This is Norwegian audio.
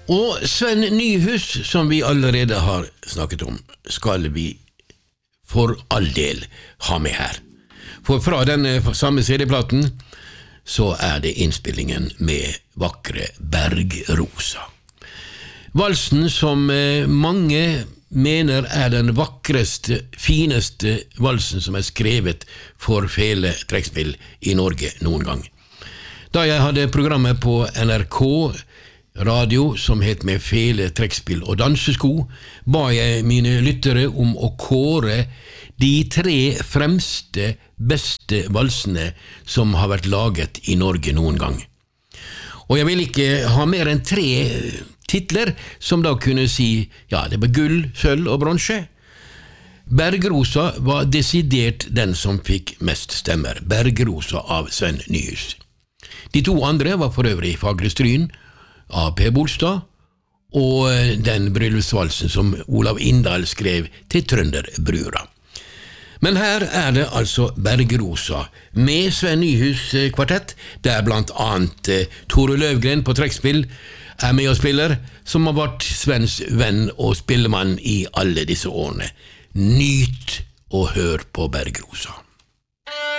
Og Sven Nyhus, som vi allerede har snakket om, skal vi for all del ha med her. For fra denne samme CD-platen så det innspillingen med vakre Bergrosa. Valsen som mange mener den vakreste, fineste valsen som skrevet for fele trekkspill i Norge noen gang. Da jeg hadde programmet på NRK radio som het Med fele trekkspill og dansesko, ba jeg mine lyttere om å kåre de 3 fremste, beste valsene som har vært laget i Norge noen gang. Og jeg vil ikke ha mer enn 3 titler som da kunne si, ja, det var gull, sølv og bronse. Bergrosa var desidert den som fikk mest stemmer, Bergrosa av Sven Nyhus. De 2 andre var for øvrig Fagre Stryn av P. Bolstad, og den bryllupsvalsen som Olav Indahl skrev til Trønderbrura. Men her det altså Bergrosa med Sven Nyhus kvartett, der blant annet Tore Løvgren på trekkspill med og spiller, som har vært Svens venn og spillemann i alle disse årene. Nyt og hør på Bergrosa.